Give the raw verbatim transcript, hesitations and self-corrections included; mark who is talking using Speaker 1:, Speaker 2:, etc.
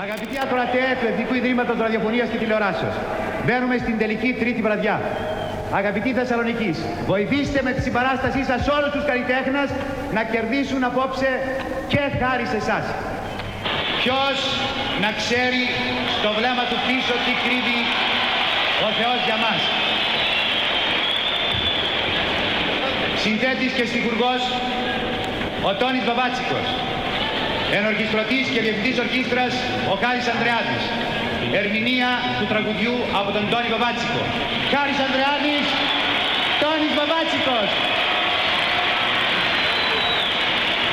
Speaker 1: Αγαπητοί ακροατές του Εθνικού Ιδρύματος Ραδιοφωνίας και Τηλεοράσεως, μπαίνουμε στην τελική τρίτη βραδιά. Αγαπητοί Θεσσαλονικείς, βοηθήστε με τη συμπαράστασή σας όλους τους καλλιτέχνες να κερδίσουν απόψε και χάρη σε εσάς. Ποιος να ξέρει στο βλέμμα του πίσω τι κρύβει ο Θεός για μας. Συνθέτης και στιχουργός ο Τόνης Βαβάτσικος. Ενορχιστρωτής και διευθυντής ορχήστρας ο Χάρης Ανδρεάδης. Ερμηνεία του τραγουδιού από τον Τόνη Βαβάτσικο. Χάρης Ανδρεάδης, Τόνης Βαβάτσικος.